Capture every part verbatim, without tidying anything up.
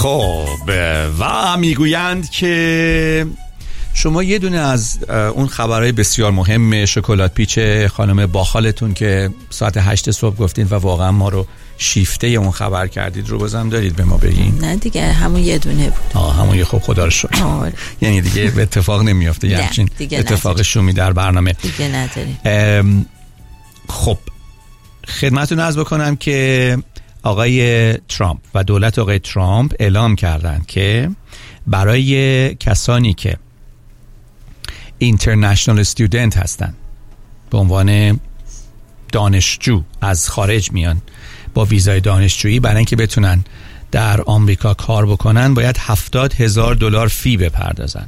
خب و میگویند که شما یه دونه از اون خبرهای بسیار مهم شکلات پیچ خانم باخالتون که ساعت هشت صبح گفتین و واقعا ما رو شیفته اون خبر کردید رو بازم دارید به ما بگین؟ نه دیگه همون یه دونه بود. آه همون یه خب خدا رو شکر. یعنی دیگه به اتفاق نمیافته یه همچین اتفاق شومی در برنامه دیگه نداریم. خب خدمتتون عرض بکنم که آقای ترامپ و دولت آقای ترامپ اعلام کردند که برای کسانی که اینترنشنال استودنت هستن، به عنوان دانشجو از خارج میان با ویزای دانشجویی، برای اینکه بتونن در آمریکا کار بکنن باید هفتاد هزار دلار فی بپردازن.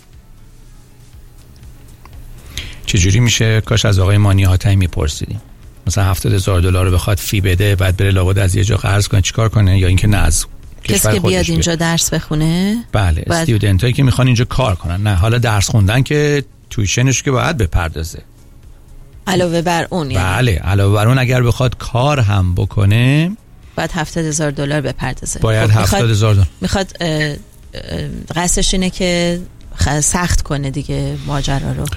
چجوری میشه؟ کاش از آقای مانی حاتمی میپرسیدیم. مثلا هفتاد هزار دلار رو بخواد فی بده، بعد بره لابد از یه جا قرض کنه، چیکار کنه؟ یا اینکه نه از کسی که بیاد اینجا درس بخونه؟ بله، بعد... استودنت هایی که میخوان اینجا کار کنن. نه حالا درس خوندن که تویشنش که باید بپردازه علاوه بر اون. یعنی بله علاوه بر اون اگر بخواد کار هم بکنه باید هفتاد هزار دلار بپردازه. باید هفتاد هزار دلار. میخواد قصدش اینه که سخت کنه دیگه ماجرا رو.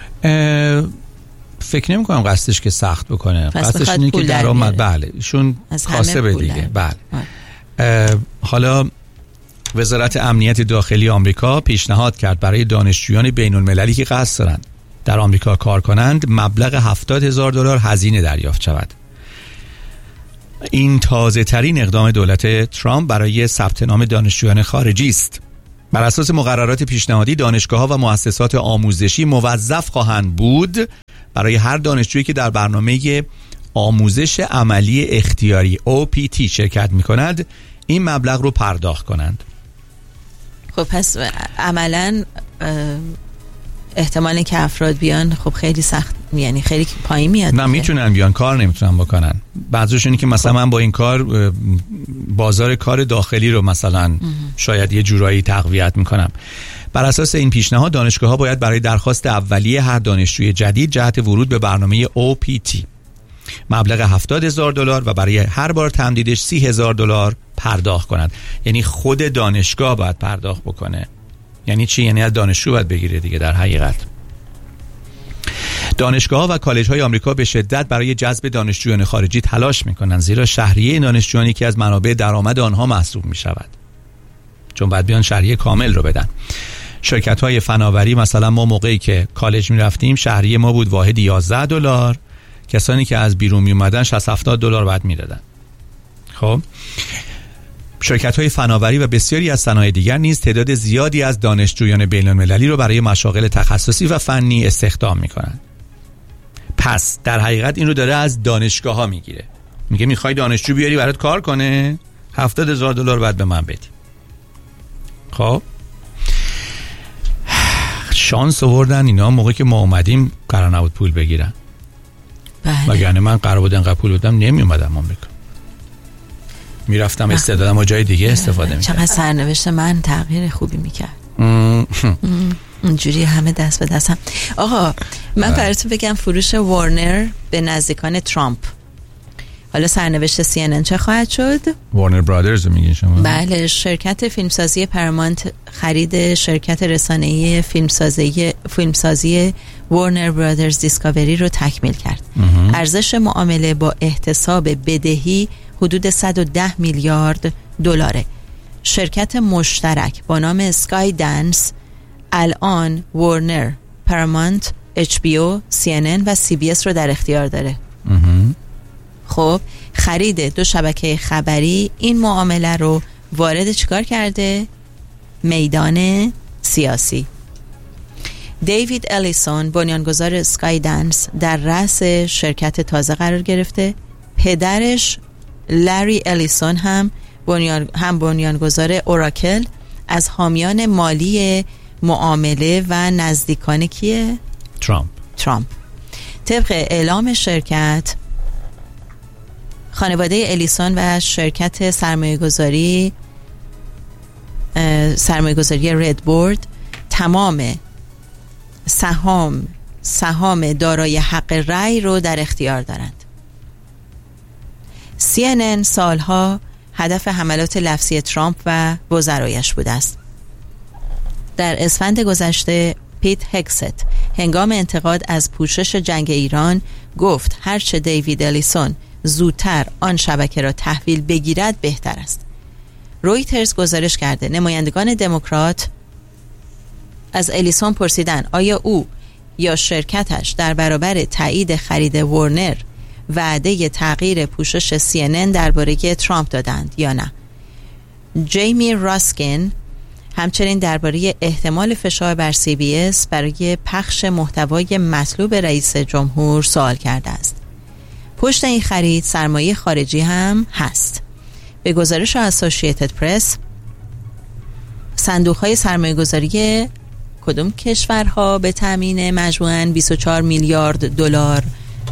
فکر نمی کنم قصدش که سخت بکنه، قصدش اینه که درآمد. بله ایشون کاسبه دیگه. بله. حالا وزارت امنیت داخلی آمریکا پیشنهاد کرد برای دانشجویان بین المللی که قصد دارن در آمریکا کار کنند مبلغ هفتاد هزار دلار هزینه دریافت شود. این تازه ترین اقدام دولت ترامپ برای ثبت نام دانشجویان خارجی است. بر اساس مقررات پیشنهادی دانشگاه‌ها و مؤسسات آموزشی موظف خواهند بود برای هر دانشجویی که در برنامه آموزش عملی اختیاری او پی تی شرکت می‌کند این مبلغ رو پرداخت کنند. خب پس عملاً احتمالی که افراد بیان خب خیلی سخت، یعنی خیلی پایین میاد. نه میتونن بیان، کار نمیتونن بکنن. بعضیش اینه که مثلا خب. من با این کار بازار کار داخلی رو مثلا اه. شاید یه جورایی تقویت میکنم. بر اساس این پیشنهاد دانشگاه‌ها باید برای درخواست اولیه هر دانشجوی جدید جهت ورود به برنامه او پی تی مبلغ هفتاد هزار دلار و برای هر بار تمدیدش سی هزار دلار پرداخت کنند. یعنی خود دانشگاه باید پرداخت بکنه. یعنی چی؟ یعنی از دانشجو باید بگیره دیگه. در حقیقت دانشگاه‌ها و کالج‌های آمریکا به شدت برای جذب دانشجویان خارجی تلاش می‌کنند، زیرا شهریه دانشجویان یکی از منابع درآمد آنها محسوب می‌شود، چون باید بیان شهریه کامل رو بدن. شرکت‌های فناوری مثلا ما موقعی که کالج می‌رفتیم شهریه ما بود واحد یازده دلار، کسانی که از بیرون می‌اومدن شصت هفتاد دلار بعد می‌دادن. خب شرکت‌های فناوری و بسیاری از صنایع دیگر نیز تعداد زیادی از دانشجویان بین‌المللی رو برای مشاغل تخصصی و فنی استخدام می‌کنند. پس در حقیقت این رو داره از دانشگاه‌ها میگیره. میگه می‌خوای دانشجو بیاری برات کار کنه، هفتاد هزار دلار بعد به من بدی. خب شانس آوردن اینا موقعی که ما اومدیم قرار نبود پول بگیرن. بله. وگرنه من قرار بود انقدر پول بدم نمی اومدم آمریکا. میرفتم استعدادم و جای دیگه استفاده میکردم. چقدر سرنوشت من تغییر خوبی میکرد. اینجوری همه دست به دستم. آقا من براتون بگم فروش وارنر به نزدیکان ترامپ. حالا سرنوشت سی ان ان چه خواهد شد؟ وارنر برادرز میگین شما؟ بله، شرکت فیلمسازی پرامانت خرید شرکت رسانه‌ای فیلمسازی فیلمسازی وارنر برادرز دیسکاوری رو تکمیل کرد. ارزش معامله با احتساب بدهی حدود صد و ده میلیارد دلاره. شرکت مشترک با نام اسکای دنس الان وارنر، پرامانت، اچ بی او، سی ان ان و سی بی اس رو در اختیار داره. خب خرید دو شبکه خبری این معامله رو وارد چیکار کرده؟ میدان سیاسی. دیوید الیسون بنیانگذار اسکای دنس در رأس شرکت تازه قرار گرفته. پدرش لری الیسون هم بنیان هم بنیانگذار اوراکل از حامیان مالی معامله و نزدیکان کیه؟ ترامپ. ترامپ. طبق اعلام شرکت خانواده الیسون و شرکت سرمایه‌گذاری سرمایه‌گذاری ردبورد تمام سهام سهام دارای حق رأی رو در اختیار دارند. سی ان ان سالها هدف حملات لفظی ترامپ و وزرایش بوده است. در اسفند گذشته پیت هگست هنگام انتقاد از پوشش جنگ ایران گفت هرچه دیوید الیسون زودتر آن شبکه را تحویل بگیرد بهتر است. رویترز گزارش کرده نمایندگان دموکرات از الیسون پرسیدن آیا او یا شرکتش در برابر تایید خرید ورنر وعده تغییر پوشش سی ان ان درباره ترامپ دادند یا نه. جیمی راسکین همچنین درباره احتمال فشار بر سی بی اس برای پخش محتوای مطلوب رئیس جمهور سوال کرده است. پشت این خرید سرمایه خارجی هم هست. به گزارش اسوسییتد پرس صندوق‌های سرمایه‌گذاری کدوم کشورها به تامین مجموعاً بیست و چهار میلیارد دلار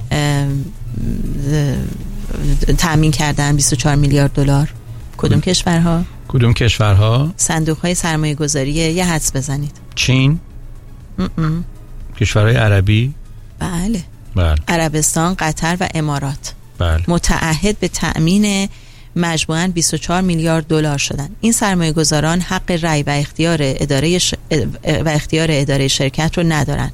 تامین کردن؟ بیست و چهار میلیارد دلار کدوم کشورها؟ کدوم کشورها؟ صندوق‌های سرمایه‌گذاری یه حدس بزنید. چین؟ ام کشورهای عربی؟ بله. بله. عربستان، قطر و امارات. بله. متعهد به تأمین مجموعاً بیست و چهار میلیارد دلار شدن. این سرمایه‌گذاران حق رأی و اختیار اداره ش... و اختیار اداره شرکت رو ندارن.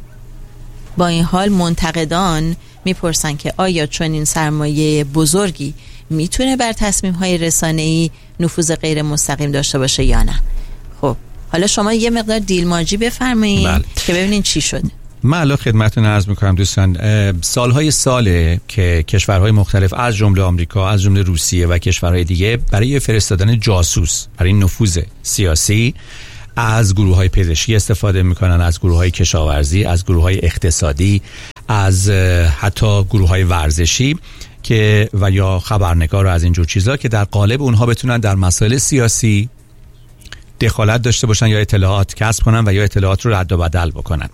با این حال منتقدان میپرسن که آیا چون این سرمایه بزرگی میتونه بر تصمیم‌های رسانه‌ای نفوذ غیر مستقیم داشته باشه یا نه؟ خب حالا شما یه مقدار دیلماجی بفرمایید بله. که ببینین چی شد. من الان خدمتتون عرض میکنم دوستان، سالهای ساله که کشورهای مختلف از جمله آمریکا، از جمله روسیه و کشورهای دیگه برای فرستادن جاسوس، برای نفوذ سیاسی از گروه‌های پزشکی استفاده میکنن، از گروه‌های کشاورزی، از گروه‌های اقتصادی، از حتی گروه‌های ورزشی که و یا خبرنگار و از اینجور چیزا که در قالب اونها بتونن در مسائل سیاسی دخالت داشته باشن یا اطلاعات کسب کنن و یا اطلاعات رو رد و بدل بکنن.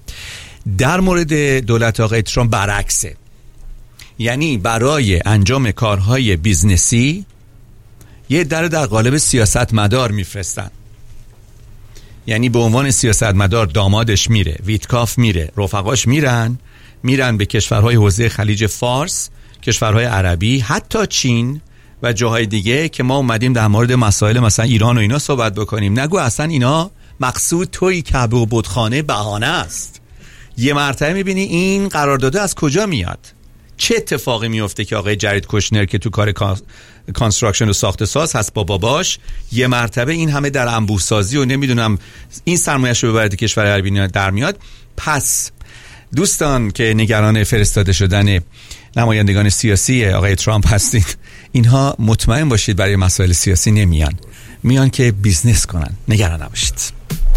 در مورد دولت آقای ترامپ برعکسه، یعنی برای انجام کارهای بیزنسی یه در در قالب سیاستمدار میفرستن، یعنی به عنوان سیاستمدار دامادش میره، ویتکاف میره، رفقاش میرن میرن به کشورهای حوزه خلیج فارس، کشورهای عربی، حتی چین و جاهای دیگه که ما اومدیم در مورد مسائل مثلا ایران و اینا صحبت بکنیم. نگو اصلا اینا مقصود توی کعبه و بتخانه بهانه است. یه مرتبه میبینی این قرارداد از کجا میاد، چه اتفاقی میفته که آقای جرید کوشنر که تو کار کانستراکشن و ساخت ساز هست با باباش، یه مرتبه این همه در انبوه سازی و نمیدونم این سرمایه‌اش رو ببرد کشور عربی در میاد. پس دوستان که نگران فرستاده شدن نمایندگان سیاسی آقای ترامپ هستید، اینها مطمئن باشید برای مسائل سیاسی نمیان، میان که بیزنس کنن، نگران نباشید.